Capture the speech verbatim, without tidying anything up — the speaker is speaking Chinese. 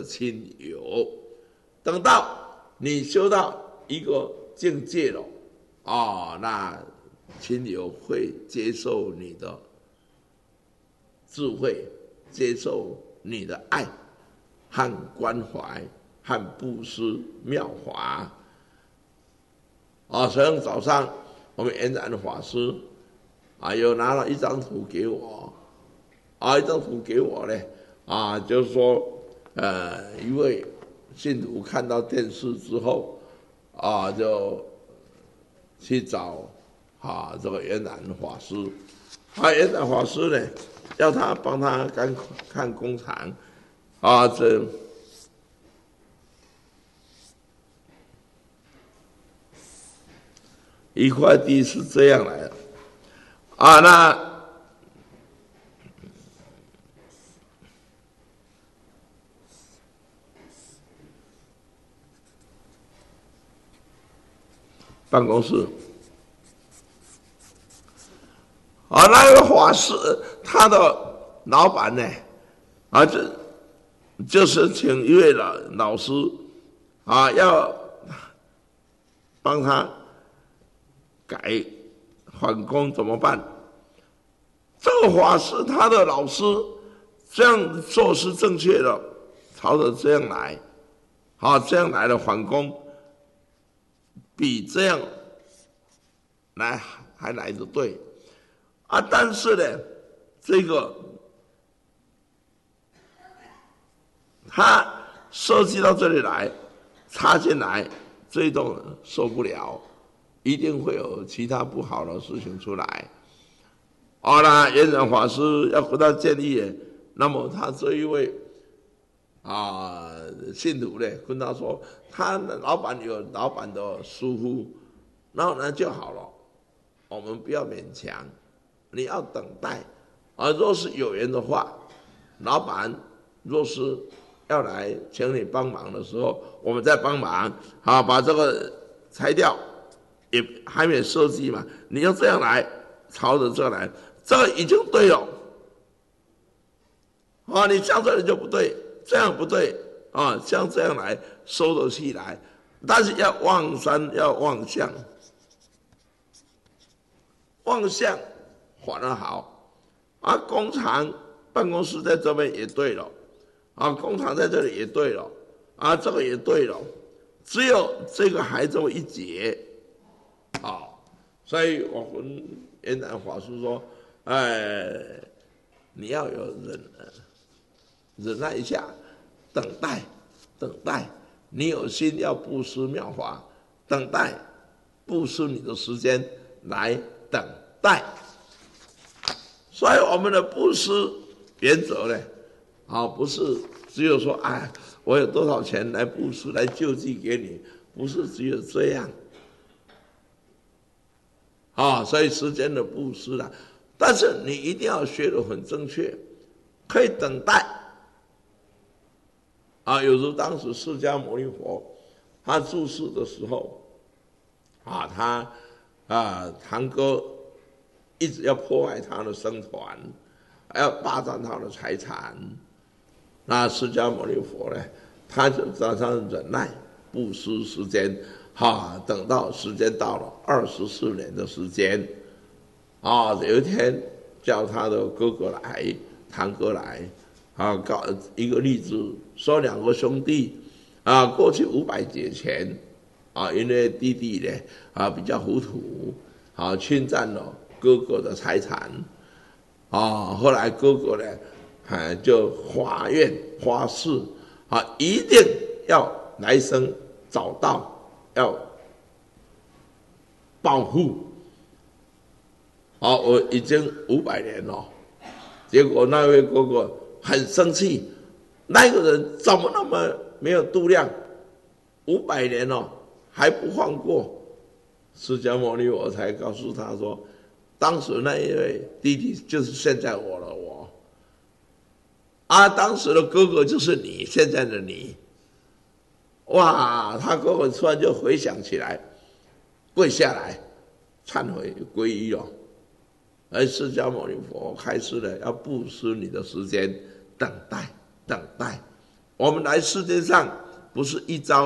的亲友。等到你修到一个境界了，哦，那亲友会接受你的智慧，接受你的爱和关怀和布施妙法。啊，所以早上我们延展的法师啊，有拿了一张图给我，啊，一张图给我呢，啊，就是说，呃，一位信徒看到电视之后，啊，就去找啊这个延展法师，啊，延展法师呢，要他帮他看看工厂，啊，这。一块地是这样来的，啊，那办公室，啊，那个法师他的老板呢，啊，就就是请一位老老师，啊，要帮他改缓工怎么办？这个法师他的老师这样做是正确的，朝着这样来，好，这样来的缓工比这样来还来得对啊！但是呢，这个他设计到这里来，插进来，这一栋受不了。一定会有其他不好的事情出来。好了，延展法师要和他建议，那么他这一位啊信徒呢，跟他说，他的老板有老板的疏忽，然后呢就好了，我们不要勉强，你要等待。啊，若是有缘的话，老板若是要来请你帮忙的时候，我们再帮忙，好把这个拆掉。也还没设计嘛，你要这样来，朝着这来，这个已经对了。啊，你像这里就不对，这样不对啊，像这样来收得起来，但是要望山要望向，望向反而好。啊，工厂办公室在这边也对了，啊，工厂在这里也对了，啊，这个也对了，只有这个还这么一截。啊，所以我跟延展法师说，哎，你要有忍忍耐一下，等待，等待，你有心要布施妙法，等待，布施你的时间来等待。所以我们的布施原则呢，啊，不是只有说，哎，我有多少钱来布施，来救济给你，不是只有这样。啊，所以时间的布施啦，但是你一定要学得很正确，可以等待。啊，有如当时释迦牟尼佛他住世的时候，啊，他啊堂哥一直要破坏他的僧团，要霸占他的财产，那释迦牟尼佛呢，他就常常忍耐布施时间。哈，等到时间到了二十四年的时间，啊，有一天叫他的哥哥来，堂哥来，啊，搞一个例子，说两个兄弟，啊，过去五百劫前，啊，因为弟弟呢，啊，比较糊涂，啊，侵占了哥哥的财产，啊，后来哥哥呢，啊，就发愿发誓，啊，一定要来生找到。要保护，好，我已经五百年了，结果那位哥哥很生气，那个人怎么那么没有度量？五百年了还不放过？释迦牟尼我才告诉他说，当时那一位弟弟就是现在我了我，啊，当时的哥哥就是你现在的你。哇！他哥哥突然就回想起来，跪下来忏悔皈依了。而释迦牟尼佛开始了要布施你的时间，等待，等待。 我们来世界上不是一朝